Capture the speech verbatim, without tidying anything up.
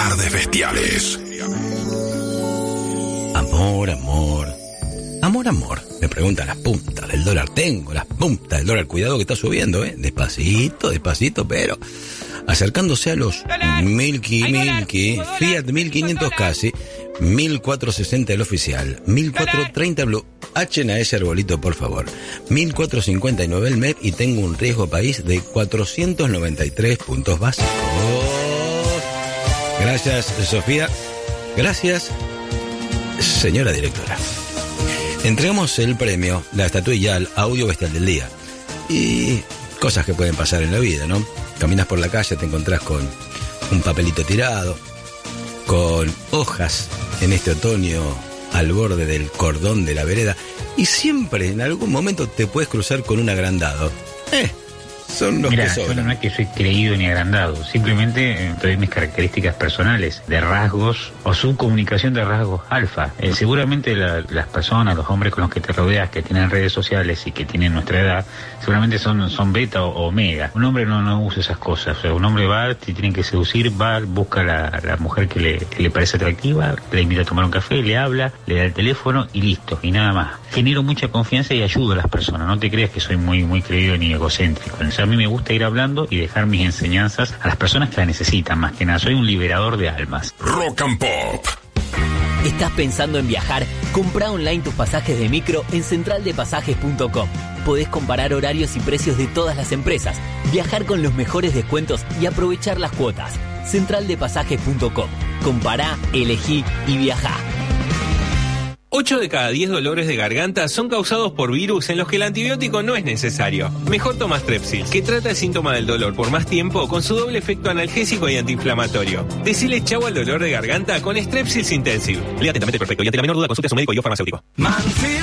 Tardes Bestiales. Amor, amor. Amor, amor. Me preguntan las puntas del dólar. Tengo las puntas del dólar. Cuidado que está subiendo, ¿eh? Despacito, despacito, pero acercándose a los Milky, Milky. Fiat mil quinientos casi. mil cuatrocientos sesenta el oficial. mil cuatrocientos treinta Blue. H a ese arbolito, por favor. mil cuatrocientos cincuenta y nueve el M E P y tengo un riesgo país de cuatrocientos noventa y tres puntos básicos. Gracias, Sofía. Gracias, señora directora. Entregamos el premio, la estatuilla al audio bestial del día. Y cosas que pueden pasar en la vida, ¿no? Caminas por la calle, te encontrás con un papelito tirado, con hojas en este otoño al borde del cordón de la vereda, y siempre en algún momento te puedes cruzar con un agrandado. Eh, son los Mirá, que sobran. yo no es que soy creído ni agrandado, simplemente eh, doy mis características personales, de rasgos o subcomunicación de rasgos alfa. Eh, seguramente la, las personas, los hombres con los que te rodeas, que tienen redes sociales y que tienen nuestra edad, seguramente son, son beta o omega. Un hombre no, no usa esas cosas. O sea, un hombre va, si tienen que seducir, va, busca la, la mujer que le, que le parece atractiva, le invita a tomar un café, le habla, le da el teléfono y listo, y nada más. Genero mucha confianza y ayudo a las personas. No te creas que soy muy, muy creído ni egocéntrico. O sea, a mí me gusta ir hablando y dejar mis enseñanzas a las personas que las necesitan, más que nada. Soy un liberador de almas. Rock and Pop. ¿Estás pensando en viajar? Comprá online tus pasajes de micro en central de pasajes punto com. Podés comparar horarios y precios de todas las empresas, viajar con los mejores descuentos y aprovechar las cuotas. central de pasajes punto com. Compará, elegí y viajá. ocho de cada diez dolores de garganta son causados por virus en los que el antibiótico no es necesario. Mejor toma Strepsils, que trata el síntoma del dolor por más tiempo con su doble efecto analgésico y antiinflamatorio. Decile chau al dolor de garganta con Strepsils Intensive. Lea atentamente el prospecto y ante la menor duda consulte a su médico y o farmacéutico.